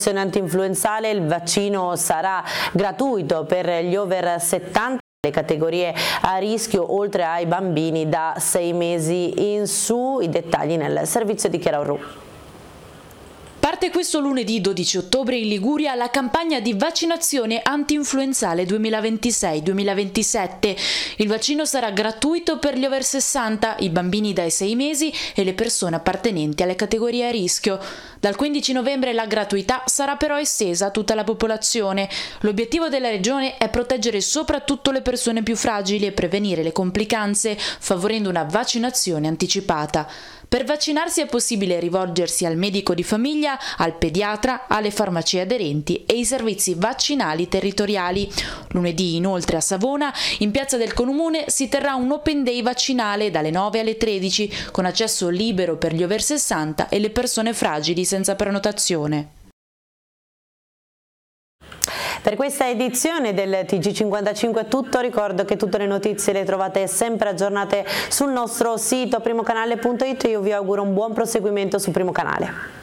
Antinfluenzale, il vaccino sarà gratuito per gli over 70, le categorie a rischio, oltre ai bambini da 6 mesi in su. I dettagli nel servizio di Chiara Orru. Parte questo lunedì 12 ottobre in Liguria la campagna di vaccinazione antinfluenzale 2026-2027. Il vaccino sarà gratuito per gli over 60, i bambini dai 6 mesi e le persone appartenenti alle categorie a rischio. Dal 15 novembre la gratuità sarà però estesa a tutta la popolazione. L'obiettivo della Regione è proteggere soprattutto le persone più fragili e prevenire le complicanze, favorendo una vaccinazione anticipata. Per vaccinarsi è possibile rivolgersi al medico di famiglia, al pediatra, alle farmacie aderenti e ai servizi vaccinali territoriali. Lunedì, inoltre, a Savona, in Piazza del Comune, si terrà un Open Day vaccinale dalle 9 alle 13, con accesso libero per gli over 60 e le persone fragili senza prenotazione. Per questa edizione del TG55 è tutto. Ricordo che tutte le notizie le trovate sempre aggiornate sul nostro sito primocanale.it. Io vi auguro un buon proseguimento su Primo Canale.